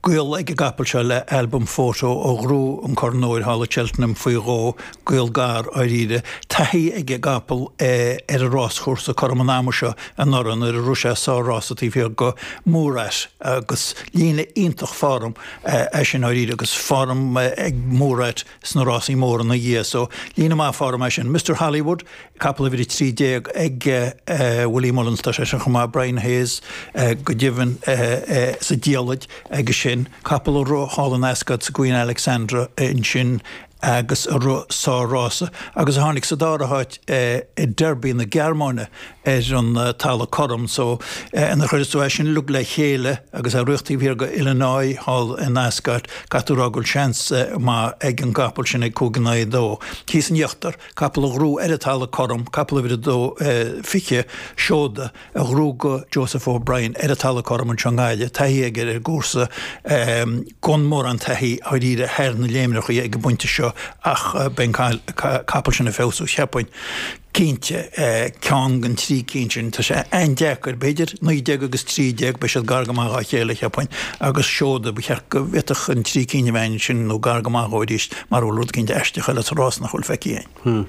Gwyl ag gapel se le album ffoto o grú an cornóir hála Cheltenham faoi ró gwyl gar oíide taí ag gapel a rás chósa cormanama seo an noran ar a rúise sá rásatí fi go múras agus lína intach fáram sin oíide agus fáram ag múrat sna rásí mór na dhé so lína má fáram sin Mr. Hollywood capel vi 3 ag Willie Mullins tá sé chumá Brian Hayes go divan sa dialid agus sin capel ó hálan ascad sa Queen Alexandra in sin agus sá rása agus hánig sa dáraáit i Derby na Germáine an talla chom so in the chuú sin lu le chéile agus a ruchttaí bhí go Illinois hall in ascad catúrágul seans má ag an gapel sin ag cóganna dó. Hí an jochttar capel rú ar a talla chom capel vi dó fiche seóda a rúga Joseph O'Brien ar a talla chom an Shanghaiile taí ag ar gúsa gon mór an taí áíide her na léimnach ag buinte seo ach ben capel sin a fésú cheappain cínte ceang an 3 cíntin tá sé ein deachar beidir 9 agus 3 be se gargamá chéile cheappain agus seóda bechear go bhiteach an 3 cíine bhain sin nó gargamáóidíist mar bhúd cinnte eistecha le rás nach chuil feici.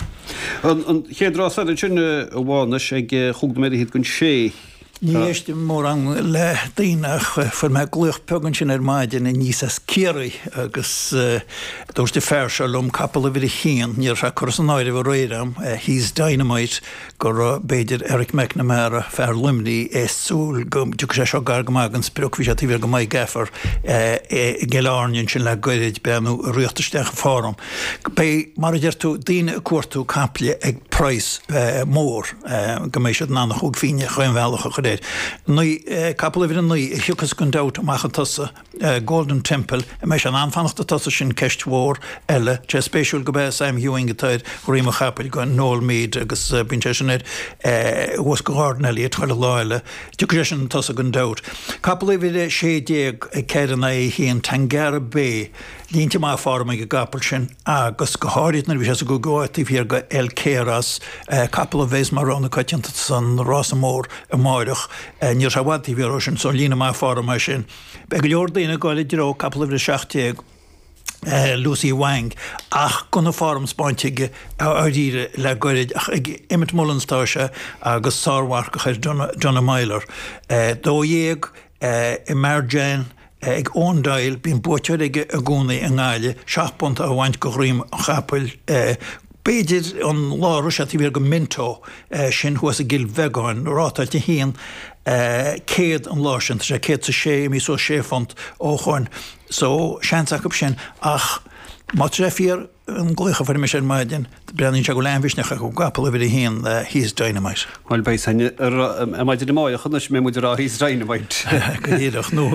An chéadrás a sinne bhána ag chugda méid hit gon sé. Níiste mór an le daoinach for me gluch pegan sin maidin in níos as céirí agus dúirte fear se lom capel vi chéan níor se chu an áide bh réiram hís Dynamite gur beidir Eric McNamara fear limní súl gom du sé seo gargamag an spruch vi tí go mai gefar geárnin sin le goid benú riachtasteach fám. Bei mar tú daine cuatú capli ag price mór go mééis se ná chug fine chuinhheach chu Nui capel vi nui hiúchas gon dat amachchan tasa Golden Temple meis an anfanachta tasa sin ceisthór eile te spéisiúil go be Sam Ewing atáid chuíach chapel go nóil míid agus binte sinid was go háneí chuile láile tu sin tasa gon dat. Capel vi 6 cean é híon Tangara Bay línte má fáma go gapel sin agus go háirnar bhí se go gáití hir go El Kéras capel a bhééis marrána caiint san rásamór a máireach níor se bhatíí bhí sin so lína má fáma sin. Be go leor daine gáile dro capel a 16 Lucy Wang ach gona fám spáintige áíre le goid ach Emmett Mullins tá se agus sáhhacha chuir Donna Mailer. Dó dhéag I Marjane ag óndail bín buteir ige a gúnaí an gáile 6 punt a bhaint go rím a chapel beidir an láru se tí go mintó sin huas a gil vegáin rátáilte hían céad an lásin sé céad sa sé mí so séfont ó chuin so seanach op sin ach má trefíar an glucha fer me sé maidin brenin se go levisnecha go gapel vi hían hís Dynamite. Well bei maidir de máach chuna mé muidir a hís Dynamite. Godíadach nó.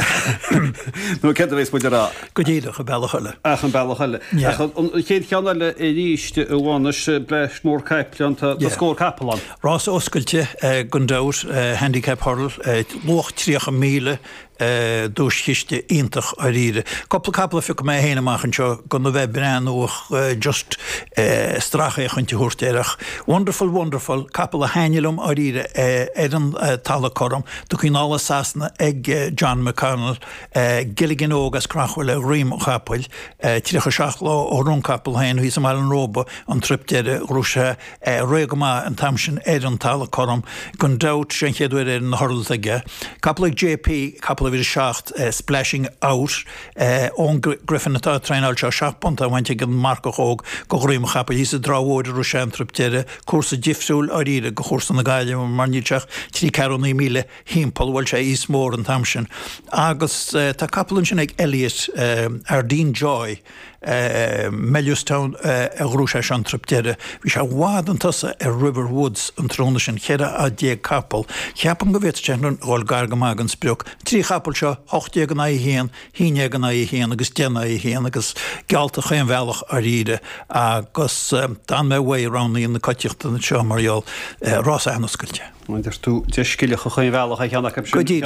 nó ce bhééis muidir a. Godíadach a bellachile. Ach an bellachile. Chéad cheanile I ríiste bháis bleis mór caipleanta a scór capelán. Rás oscailte gundát handicap hurl loch 3 míle dús chiiste intach a ríide. Capla fi go mé héine machchan seo go na bheith brenn just stracha chuinte húrtéireach. Wonderful capel a hainelum a ríide an talla chom do chuin ála sasna ag John McConnell Gilligan ógas crachfuil a rím chapel trícha 6 lá ó rún capel hain hí sem an róba an triptéide rúse régamá an tamsin an talla chom gon dat sin chéadúir an hurl aige. Capel JP capel vi 6 splashing out on Griffin atá treinál se 6 punt a bhainte an marca óg go rím chapel hí a dráhóidir ru sem triptéide cuasa difsúil a ríide go chósan na gaiile mar níteach 3 carní míle hímpalhil sé ís mór an tamsin. Agus tá capelún sin ag Elliot Dean Joy Mellustown a grúse an triptéide. Bhí se bhád an tasa River Woods an tróna sin chéad a 10 capel. Cheapan go bhéit tean gáil gargamag an spruch. 3 capel seo 8 gan hían, 10 gan hían agus 10 hían agus gealta chuin bhealach a ríide agus dan mé way around in na coitiachta na seo marall rás anascailte. Idir tú deisciile chu chuin bhealach a cheannach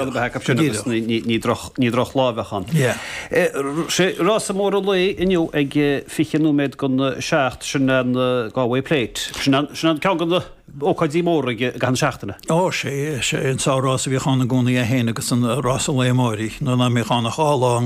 ní droch lábhechan. sé rás mór a lé inniu ag fichanú méid gon 6 sin an Galway Plate. Sin an cegan ócaidí mór gan seachtainna. sé an sárás a bhí chana gúnaí a héine agus an rás a léimóirí nó na mé chana chála